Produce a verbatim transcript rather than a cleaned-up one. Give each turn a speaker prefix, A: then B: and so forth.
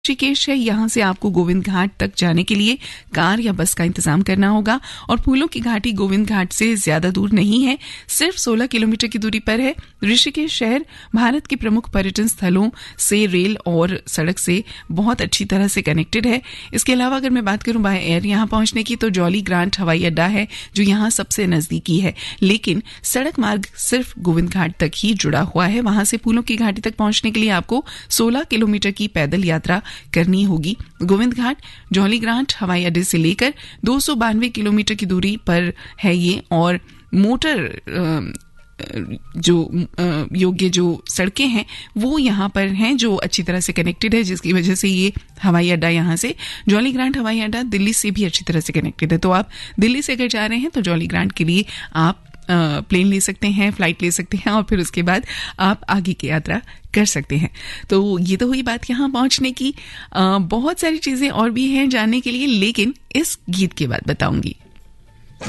A: ऋषिकेश है, यहाँ से आपको गोविंद घाट तक जाने के लिए कार या बस का इंतजाम करना होगा और फूलों की घाटी गोविंद घाट से ज्यादा दूर नहीं है, सिर्फ सोलह किलोमीटर की दूरी पर है। ऋषिकेश शहर भारत के प्रमुख पर्यटन स्थलों से रेल और सड़क से बहुत अच्छी तरह से कनेक्टेड है। इसके अलावा अगर मैं बात करूं बाय एयर यहाँ पहुंचने की, तो जॉली ग्रांट हवाई अड्डा है जो यहाँ सबसे नजदीकी है, लेकिन सड़क मार्ग सिर्फ गोविंद घाट तक ही जुड़ा हुआ है। वहां से फूलों की घाटी तक पहुंचने के लिए आपको सोलह किलोमीटर की पैदल यात्रा करनी होगी। गोविंद घाट जॉली ग्रांट हवाई अड्डे से लेकर दो सौ बानवे किलोमीटर की दूरी पर है ये, और मोटर जो योग्य जो सड़कें हैं वो यहाँ पर हैं जो अच्छी तरह से कनेक्टेड है, जिसकी वजह से ये हवाई अड्डा यहाँ से जॉली ग्रांट हवाई अड्डा दिल्ली से भी अच्छी तरह से कनेक्टेड है। तो आप दिल्ली से अगर जा रहे हैं तो जॉली ग्रांट के लिए आप प्लेन ले सकते हैं, फ्लाइट ले सकते हैं और फिर उसके बाद आप आगे की यात्रा कर सकते हैं। तो ये तो हुई बात यहाँ पहुंचने की। आ, बहुत सारी चीजें और भी हैं जानने के लिए, लेकिन इस गीत के बाद बताऊंगी।